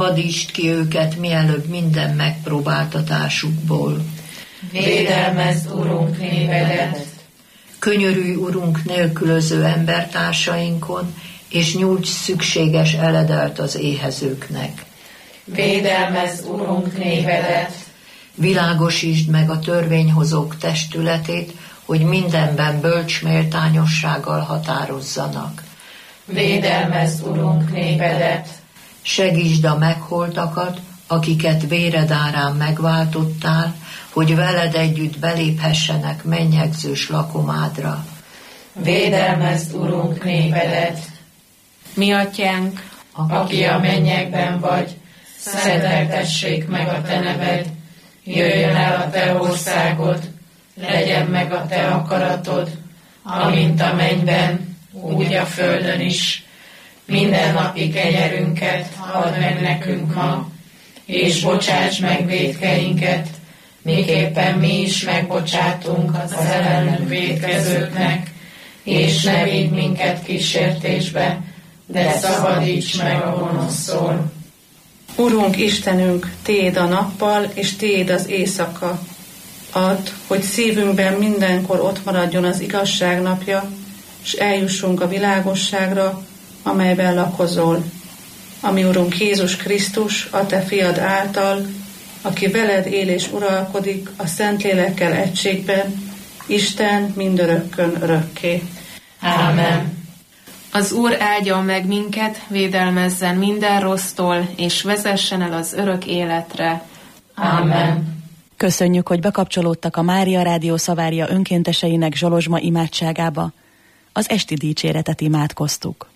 Szabadítsd ki őket mielőbb minden megpróbáltatásukból. Védelmezd, Urunk, népedet! Könyörülj, Urunk, nélkülöző embertársainkon, és nyújts szükséges eledelt az éhezőknek. Védelmezd, Urunk, népedet! Világosítsd meg a törvényhozók testületét, hogy mindenben bölcs méltányossággal határozzanak. Védelmezd, Urunk, népedet! Segítsd a megholtakat, akiket véred árán megváltottál, hogy veled együtt beléphessenek mennyegzős lakomádra. Védelmezd, Urunk, népedet! Mi atyánk, aki a mennyekben vagy, szenteltessék meg a te neved, jöjjön el a te országod, legyen meg a te akaratod, amint a mennyben, úgy a földön is. Mindennapi kenyerünket add meg nekünk ma, és bocsáss meg vétkeinket, miképpen mi is megbocsátunk az ellenünk vétkezőknek, és ne vigy minket kísértésbe, de szabadíts meg a gonosztól. Urunk Istenünk, Téd a nappal, és Téd az éjszaka. Add, hogy szívünkben mindenkor ott maradjon az igazság napja, és eljussunk a világosságra, amelyben lakozol. Ami Urunk Jézus Krisztus, a te fiad által, aki veled él és uralkodik a Szentlélekkel egységben, Isten mindörökkön örökké. Ámen. Az Úr áldjon meg minket, védelmezzen minden rossztól, és vezessen el az örök életre. Ámen. Köszönjük, hogy bekapcsolódtak a Mária Rádió Szavária önkénteseinek zsolozsma imádságába. Az esti dicséretet imádkoztuk.